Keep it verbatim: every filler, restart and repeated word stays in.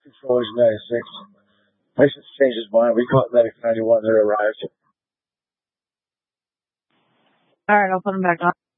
Control is ninety-six. License changed his mind. We caught Medic ninety-one that arrived. Alright, I'll put him back on.